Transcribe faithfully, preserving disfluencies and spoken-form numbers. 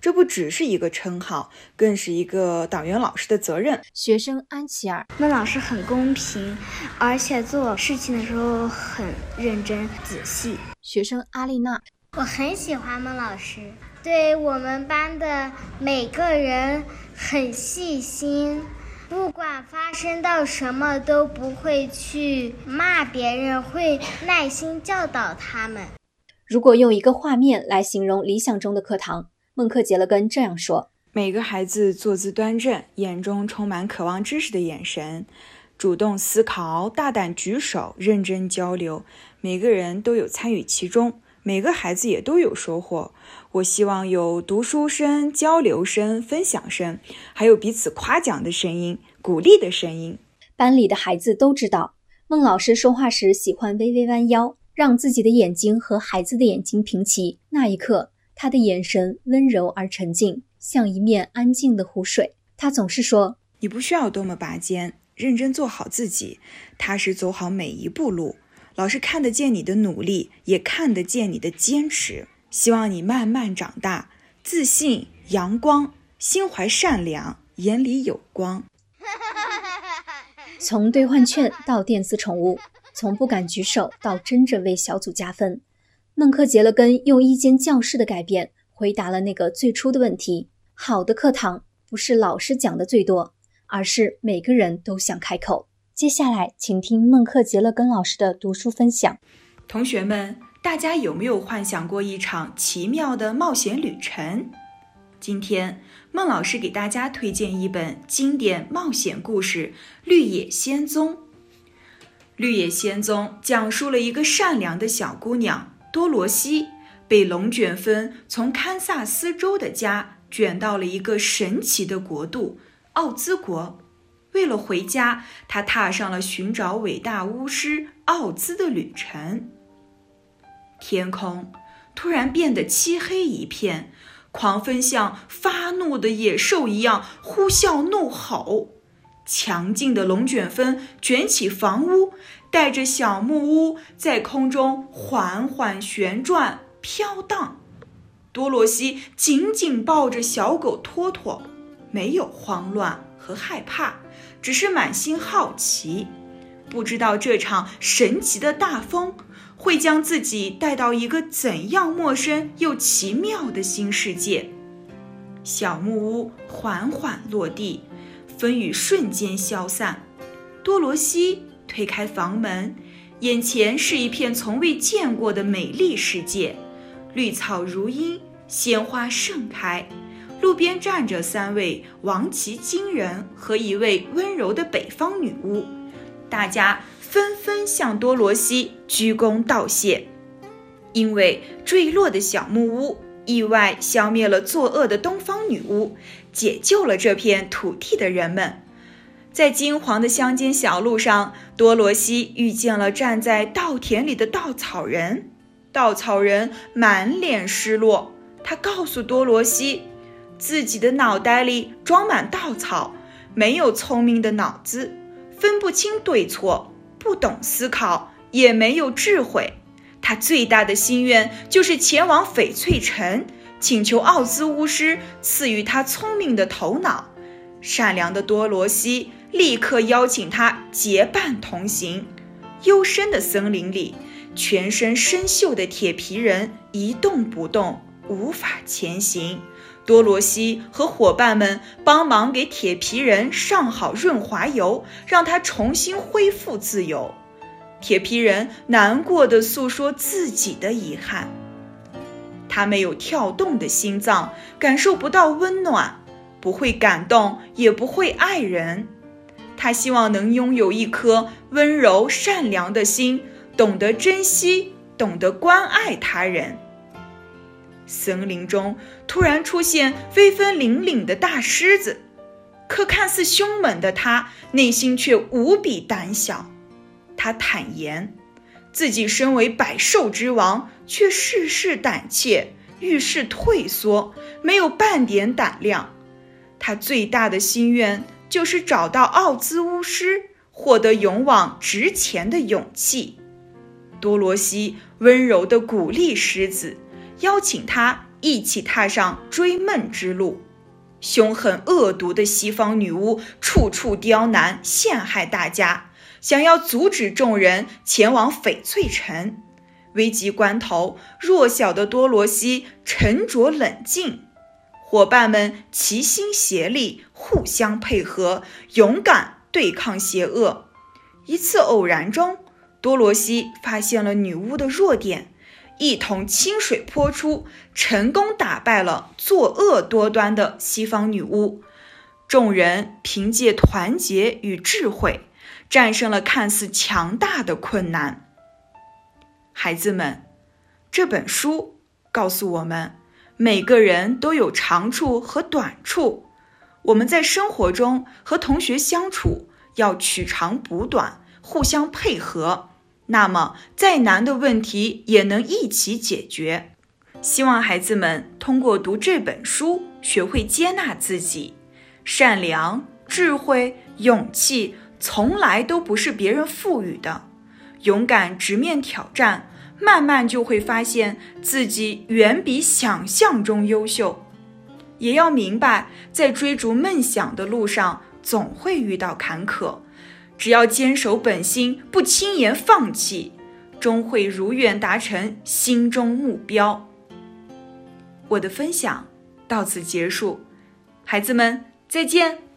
这不只是一个称号，更是一个党员老师的责任。 学生安琪儿， 孟老师很公平，而且做事情的时候很认真仔细。 学生阿丽娜， 我很喜欢孟老师，对我们班的每个人很细心，不管发生到什么都不会去骂别人，会耐心教导他们。 如果用一个画面来形容理想中的课堂，孟克杰勒根这样说： 每个孩子坐姿端正，眼中充满渴望知识的眼神，主动思考，大胆举手，认真交流，每个人都有参与其中，每个孩子也都有收获。我希望有读书声、交流声、分享声，还有彼此夸奖的声音、鼓励的声音。 班里的孩子都知道，孟老师说话时喜欢微微弯腰，让自己的眼睛和孩子的眼睛平齐。那一刻，他的眼神温柔而沉静，像一面安静的湖水。他总是说， 你不需要多么拔尖，认真做好自己，踏实走好每一步路。老师看得见你的努力，也看得见你的坚持。希望你慢慢长大，自信、阳光，心怀善良，眼里有光。 从兑换券到电子宠物，从不敢举手到真正为小组加分，孟克杰勒根用一间教室的改变回答了那个最初的问题：好的课堂不是老师讲的最多，而是每个人都想开口。接下来请听孟克杰勒根老师的读书分享。 同学们，大家有没有幻想过一场奇妙的冒险旅程？今天孟老师给大家推荐一本经典冒险故事《绿野仙踪》。绿野仙踪讲述了一个善良的小姑娘多罗西，被龙卷风从堪萨斯州的家卷到了一个神奇的国度——奥兹国。为了回家，她踏上了寻找伟大巫师奥兹的旅程。天空突然变得漆黑一片，狂风像发怒的野兽一样呼啸怒吼。强劲的龙卷风卷起房屋，带着小木屋在空中缓缓旋转飘荡。多罗西紧紧抱着小狗托托，没有慌乱和害怕，只是满心好奇，不知道这场神奇的大风会将自己带到一个怎样陌生又奇妙的新世界。小木屋缓缓落地，风雨瞬间消散。多罗西推开房门，眼前是一片从未见过的美丽世界，绿草如茵，鲜花盛开。路边站着三位王旗金人和一位温柔的北方女巫，大家纷纷向多罗西鞠躬道谢。因为坠落的小木屋意外消灭了作恶的东方女巫，解救了这片土地的人们。在金黄的乡间小路上，多罗西遇见了站在稻田里的稻草人。稻草人满脸失落，他告诉多罗西，自己的脑袋里装满稻草，没有聪明的脑子，分不清对错，不懂思考，也没有智慧。他最大的心愿就是前往翡翠城，请求奥兹巫师赐予他聪明的头脑。善良的多罗西立刻邀请他结伴同行。幽深的森林里，全身生锈的铁皮人一动不动，无法前行。多罗西和伙伴们帮忙给铁皮人上好润滑油，让他重新恢复自由。铁皮人难过地诉说自己的遗憾，他没有跳动的心脏，感受不到温暖，不会感动，也不会爱人。他希望能拥有一颗温柔善良的心，懂得珍惜，懂得关爱他人。森林中突然出现威风凛凛的大狮子，可看似凶猛的他，内心却无比胆小。他坦言，自己身为百兽之王，却事事胆怯，遇事退缩，没有半点胆量。他最大的心愿就是找到奥兹巫师，获得勇往直前的勇气。多罗西温柔地鼓励狮子，邀请他一起踏上追梦之路。凶狠恶毒的西方女巫处处刁难陷害大家，想要阻止众人前往翡翠城。危急关头，弱小的多罗西沉着冷静，伙伴们齐心协力，互相配合，勇敢对抗邪恶。一次偶然中，多罗西发现了女巫的弱点，一桶清水泼出，成功打败了作恶多端的西方女巫。众人凭借团结与智慧，战胜了看似强大的困难。孩子们，这本书告诉我们，每个人都有长处和短处。我们在生活中和同学相处，要取长补短，互相配合，那么再难的问题也能一起解决。希望孩子们通过读这本书，学会接纳自己。善良、智慧、勇气从来都不是别人赋予的。勇敢直面挑战，慢慢就会发现自己远比想象中优秀。也要明白，在追逐梦想的路上，总会遇到坎坷。只要坚守本心，不轻言放弃，终会如愿达成心中目标。我的分享到此结束，孩子们再见。